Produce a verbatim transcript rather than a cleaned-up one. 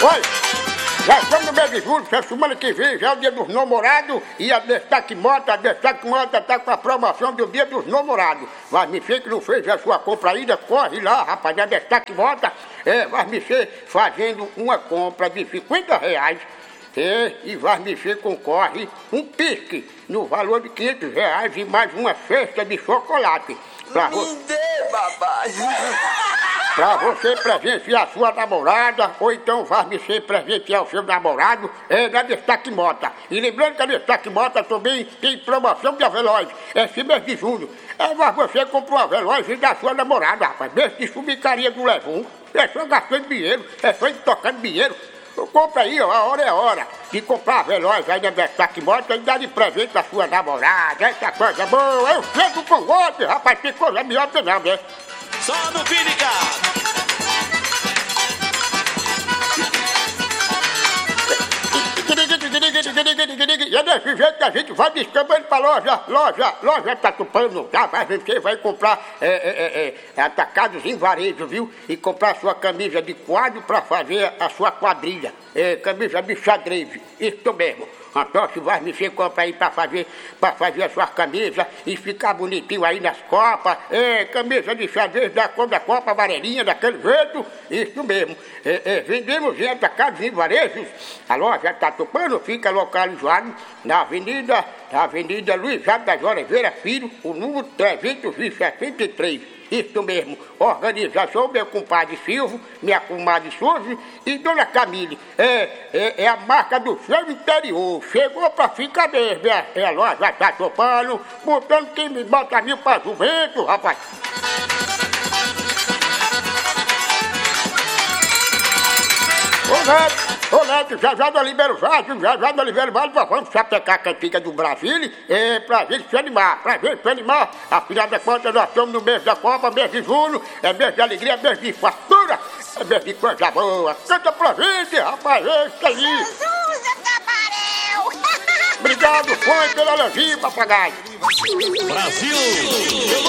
Olha, já estamos no mês de julho, já semana que vem já é o dia dos namorados e a Destaque Moto, a Destaque Moto tá com a promoção do dia dos namorados. Vai mexer que não fez a sua compra ainda, corre lá, rapaz, a Destaque Moto é, vai mexer fazendo uma compra de cinquenta reais. É, e vai mexer concorre um pisque no valor de quinhentos reais e mais uma cesta de chocolate. Pra Me vo... dê, papai. Pra você presentear a sua namorada, ou então vai mexer presentear o seu namorado, é da Destaque Mota. E lembrando que a Destaque Mota também tem promoção de Aveloz, esse mês de julho. É, mas você compra um Aveloz e dá sua namorada, rapaz. Mês de chubicaria do Levum. É só gastando dinheiro, é só tocando dinheiro. Compra aí, ó, a hora é a hora de comprar veloz aí na Destaque Moto e dar de presente à sua namorada, essa coisa boa. Eu chego com outro, rapaz, que coisa melhor que não, né? Só no Pínica! E é desse jeito que a gente vai descambando pra loja, loja, loja tá tupando, tá? A gente vai comprar é, é, é, é, atacados em varejo, viu? E comprar sua camisa de quadro pra fazer a sua quadrilha. É, camisa de xadrez, isso mesmo. Então, se vai mexer, compra aí pra fazer, pra fazer a sua camisa e ficar bonitinho aí nas copas. É, camisa de xadrez da cor da copa amarelinha, daquele jeito. Isso mesmo. É, é, vendemos em atacados em varejos. A loja tá topando, fica localizado na Avenida, na Avenida Luiz das Oliveira Filho, o número trezentos e sessenta e três. Isso mesmo, organização meu compadre Silvio, minha comadre Suzy e Dona Camille. É, é, é a marca do seu interior. Chegou pra ficar mesmo. É, é a loja tá topando, botando quem me bota mil pra jumento, rapaz. Ô Neto, ô Neto, já já do Oliveira Vale, já já do Oliveira Vale, nós vamos chapecar a cantiga do Brasil, é, pra gente se animar, pra gente se animar. Afinal de contas, nós estamos no mês da Copa, mês de julho, é mês de alegria, mês de fartura, é mês de coisa boa. Canta pra gente, rapaz, é isso aí. Jesus, Taparel! Obrigado, foi pela elogio, papagaio. Brasil!